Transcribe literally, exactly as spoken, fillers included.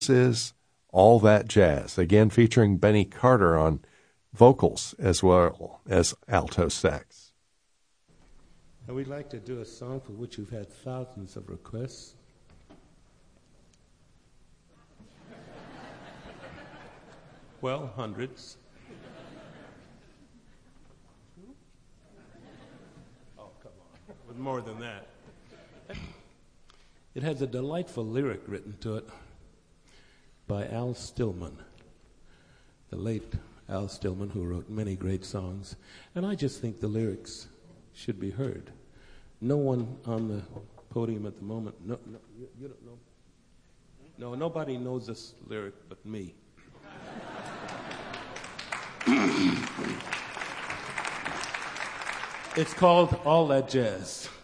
is All That Jazz, again featuring Benny Carter on vocals as well as alto sax. And we'd like to do a song for which we've had thousands of requests. Well, hundreds. Oh, come on. With more than that. It has a delightful lyric written to it by Al Stillman, the late Al Stillman, who wrote many great songs. And I just think the lyrics should be heard. No one on the podium at the moment, no, no you, you don't know? No, nobody knows this lyric but me. It's called All That Jazz.